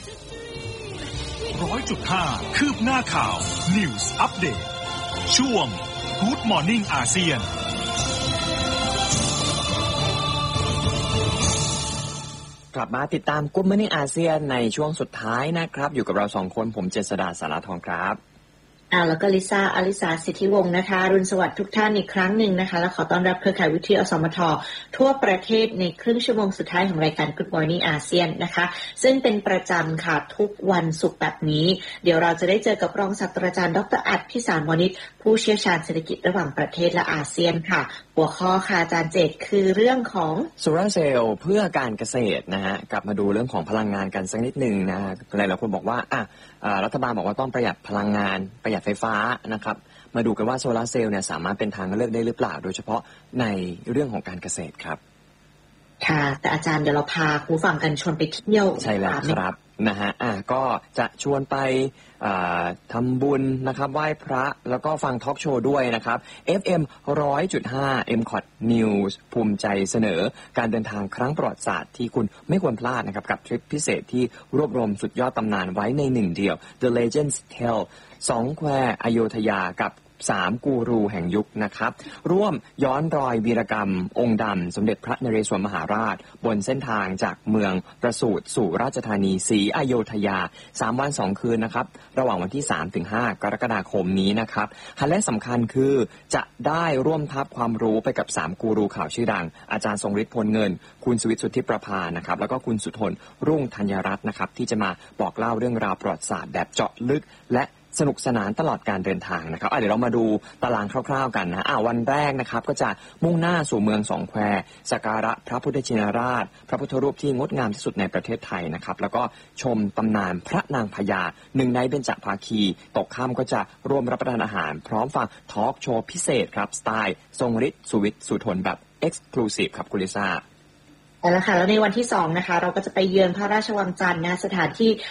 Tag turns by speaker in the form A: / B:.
A: 100.5 คืบหน้าข่าว News Update ช่วง Good Morning อาเซียน
B: กลับมาติดตามGood Morning อาเซียนในช่วงสุดท้ายนะครับอยู่กับเรา2คนผมเจษฎาสารทองครับ
C: แล้วก็ลิซ่าอลิสาสิทธิวงศ์นะคะรุ่นสวัสดิ์ทุกท่านอีกครั้งหนึ่งนะคะและขอต้อนรับเครือข่ายวิทยุอสมททั่วประเทศในครึ่งชั่วโมงสุดท้ายของรายการ Good Morning อาเซียนนะคะซึ่งเป็นประจำค่ะทุกวันศุกร์แบบนี้เดี๋ยวเราจะได้เจอกับรองศาสตราจารย์ดร.อัฏฐพิสารวณิชผู้เชี่ยวชาญเศรษฐกิจระหว่างประเทศและอาเซียนค่ะหัวข้อค่ะอาจารย์เจตคือเรื่องของ
B: โซลาร์เซลล์เพื่อการเกษตรนะฮะกลับมาดูเรื่องของพลังงานกันสักนิดนึงนะหลายคนบอกว่ารัฐบาลบอกว่าต้องประหยัดพลังงานประหยัดไฟฟ้านะครับมาดูกันว่าโซลาร์เซลล์เนี่ยสามารถเป็นทางเลือกได้หรือเปล่าโดยเฉพาะในเรื่องของการเกษตรครับ
C: ค่ะแต่อาจารย์เดี๋ยวเราพาผู้ฟังกันชวนไปเที่ยว
B: ใช่แล้วครับนะฮะก็จะชวนไปทำบุญนะครับไหว้พระแล้วก็ฟังทอล์กโชว์ด้วยนะครับ FM 100.5 MCOT News ภูมิใจเสนอการเดินทางครั้งประวัติศาสตร์ที่คุณไม่ควรพลาดนะครับกับทริปพิเศษที่รวบรวมสุดยอดตำนานไว้ในหนึ่งเดียว The Legends Tell 2 แควอโยธยากับ3กูรูแห่งยุคนะครับร่วมย้อนรอยวีรกรรมองค์ดำสมเด็จพระนเรศวรมหาราชบนเส้นทางจากเมืองประสูติสู่ราชธานีศรีอโยธยา3 วัน 2 คืนนะครับระหว่างวันที่ 3-5 กรกฎาคมนี้นะครับไฮไลท์สำคัญคือจะได้ร่วมทับความรู้ไปกับ3กูรูข่าวชื่อดังอาจารย์ทรงฤทธิ์พลเงินคุณสุวิทย์สุทธิประภานะครับแล้วก็คุณสุทนรุ่งธัญรัตน์นะครับที่จะมาบอกเล่าเรื่องราวประวัติศาสตร์แบบเจาะลึกและสนุกสนานตลอดการเดินทางนะครับเดี๋ยวเรามาดูตารางคร่าวๆกันนะวันแรกนะครับก็จะมุ่งหน้าสู่เมืองสองแควสักการะพระพุทธชินราชพระพุทธรูปที่งดงามที่สุดในประเทศไทยนะครับแล้วก็ชมตำนานพระนางพญาหนึ่งในเบญจภาคีตกค่ำก็จะร่วมรับประทานอาหารพร้อมฟังทอล์กโชว์พิเศษครับสไตล์ทรงฤทธิ์สุวิทย์สุทนแบบ Exclusive ครับคุณลิซ่า
C: แล้วในวันที่2นะคะเราก็จะไปเยือนพระราชวังจันทร์นะสถานที่